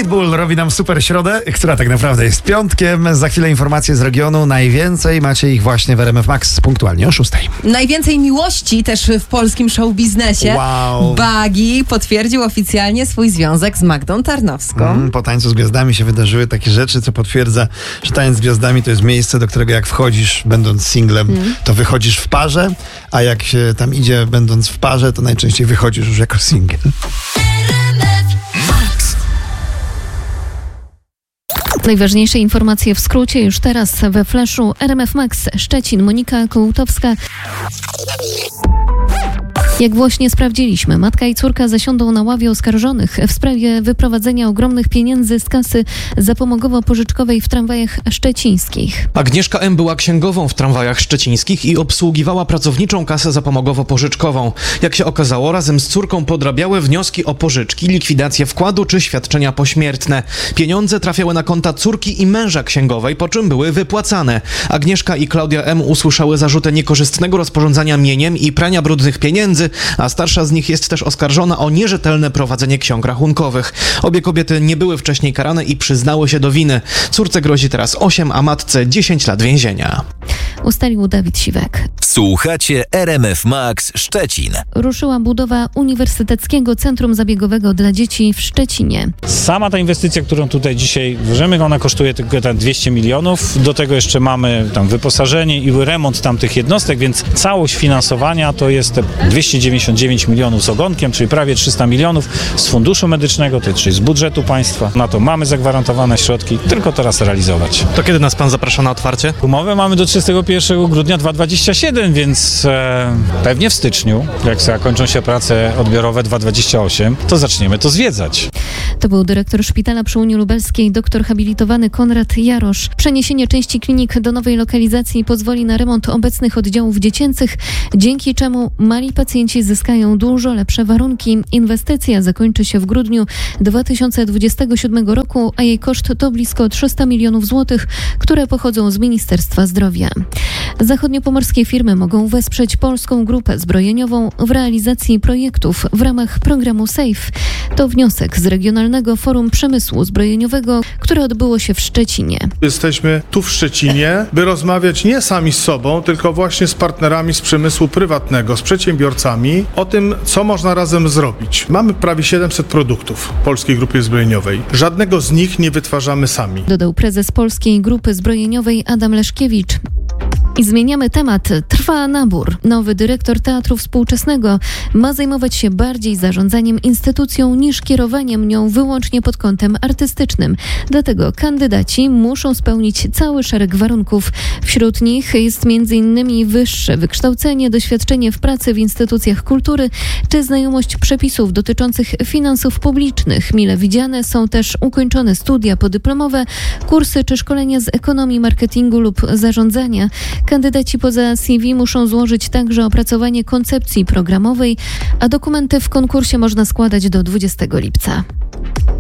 Pitbull robi nam super środę, która tak naprawdę jest piątkiem. Za chwilę informacje z regionu. Najwięcej macie ich właśnie w RMF Max punktualnie o 6:00. Najwięcej miłości też w polskim show biznesie. Wow. Bagi potwierdził oficjalnie swój związek z Magdą Tarnowską. Po Tańcu z Gwiazdami się wydarzyły takie rzeczy, co potwierdza, że Tańc z Gwiazdami to jest miejsce, do którego jak wchodzisz, będąc singlem, to wychodzisz w parze, a jak się tam idzie, będąc w parze, to najczęściej wychodzisz już jako singiel. Najważniejsze informacje w skrócie już teraz we Flashu. RMF Max Szczecin, Monika Kołutowska. Jak właśnie sprawdziliśmy, matka i córka zasiądą na ławie oskarżonych w sprawie wyprowadzenia ogromnych pieniędzy z kasy zapomogowo-pożyczkowej w tramwajach szczecińskich. Agnieszka M. była księgową w tramwajach szczecińskich i obsługiwała pracowniczą kasę zapomogowo-pożyczkową. Jak się okazało, razem z córką podrabiały wnioski o pożyczki, likwidację wkładu czy świadczenia pośmiertne. Pieniądze trafiały na konta córki i męża księgowej, po czym były wypłacane. Agnieszka i Klaudia M. usłyszały zarzuty niekorzystnego rozporządzania mieniem i prania brudnych pieniędzy, a starsza z nich jest też oskarżona o nierzetelne prowadzenie ksiąg rachunkowych. Obie kobiety nie były wcześniej karane i przyznały się do winy. Córce grozi teraz 8, a matce 10 lat więzienia. Ustalił Dawid Siwek. Słuchacie RMF Max Szczecin. Ruszyła budowa Uniwersyteckiego Centrum Zabiegowego dla Dzieci w Szczecinie. Sama ta inwestycja, którą tutaj dzisiaj włożymy, ona kosztuje tylko 200 milionów. Do tego jeszcze mamy tam wyposażenie i remont tamtych jednostek, więc całość finansowania to jest 299 milionów z ogonkiem, czyli prawie 300 milionów z funduszu medycznego, czyli z budżetu państwa. Na to mamy zagwarantowane środki, tylko teraz realizować. To kiedy nas pan zaprasza na otwarcie? Umowę mamy do 31 grudnia 2027, więc pewnie w styczniu, jak zakończą się prace odbiorowe 2028, to zaczniemy to zwiedzać. To był dyrektor szpitala przy Unii Lubelskiej, doktor habilitowany Konrad Jarosz. Przeniesienie części klinik do nowej lokalizacji pozwoli na remont obecnych oddziałów dziecięcych, dzięki czemu mali pacjenci zyskają dużo lepsze warunki. Inwestycja zakończy się w grudniu 2027 roku, a jej koszt to blisko 300 milionów złotych, które pochodzą z Ministerstwa Zdrowia. Zachodniopomorskie firmy mogą wesprzeć polską grupę zbrojeniową w realizacji projektów w ramach programu SAFE. To wniosek z Regionalnego Forum Przemysłu Zbrojeniowego, które odbyło się w Szczecinie. Jesteśmy tu w Szczecinie, by rozmawiać nie sami z sobą, tylko właśnie z partnerami z przemysłu prywatnego, z przedsiębiorcami o tym, co można razem zrobić. Mamy prawie 700 produktów w Polskiej Grupie Zbrojeniowej. Żadnego z nich nie wytwarzamy sami. Dodał prezes Polskiej Grupy Zbrojeniowej Adam Leszkiewicz. I zmieniamy temat. Trwa nabór. Nowy dyrektor Teatru Współczesnego ma zajmować się bardziej zarządzaniem instytucją niż kierowaniem nią wyłącznie pod kątem artystycznym. Dlatego kandydaci muszą spełnić cały szereg warunków. Wśród nich jest m.in. wyższe wykształcenie, doświadczenie w pracy w instytucjach kultury czy znajomość przepisów dotyczących finansów publicznych. Mile widziane są też ukończone studia podyplomowe, kursy czy szkolenia z ekonomii, marketingu lub zarządzania. Kandydaci poza CV muszą złożyć także opracowanie koncepcji programowej, a dokumenty w konkursie można składać do 20 lipca.